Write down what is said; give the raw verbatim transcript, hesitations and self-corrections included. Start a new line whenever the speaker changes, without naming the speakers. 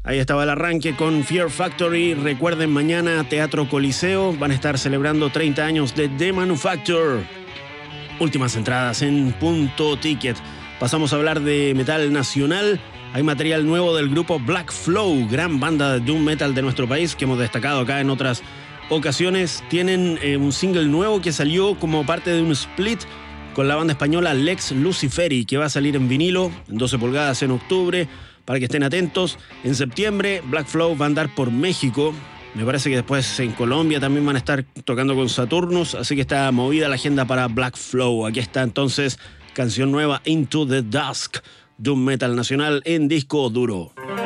Ahí estaba el arranque con Fear Factory. Recuerden, mañana Teatro Coliseo. Van a estar celebrando treinta años de The Manufacture. Últimas entradas en Punto Ticket. Pasamos a hablar de metal nacional. Hay material nuevo del grupo Black Flow, gran banda de doom metal de nuestro país que hemos destacado acá en otras ocasiones. Tienen eh, un single nuevo que salió como parte de un split con la banda española Lex Luciferi, que va a salir en vinilo en doce pulgadas en octubre, para que estén atentos. En septiembre Black Flow va a andar por México. Me parece que después en Colombia también van a estar tocando con Saturnus, así que está movida la agenda para Black Flow. Aquí está entonces canción nueva, Into the Dusk, doom metal nacional en disco duro.